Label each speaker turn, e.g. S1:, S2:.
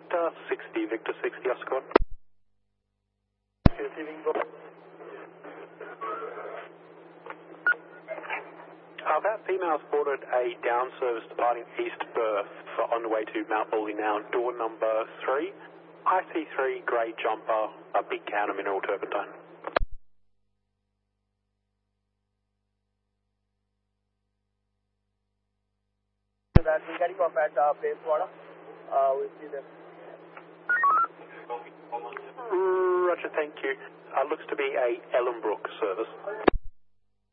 S1: Delta 60, Victor 60, Oscar 1.
S2: Receiving go.
S1: That female's boarded a down service departing East Berth for on the way to Mount Bully now, door number 3, IC3, grey jumper, a big can of mineral turpentine.
S2: That we're getting off at Bayswater. We'll see them.
S1: Roger, thank you. Looks to be a Ellenbrook service.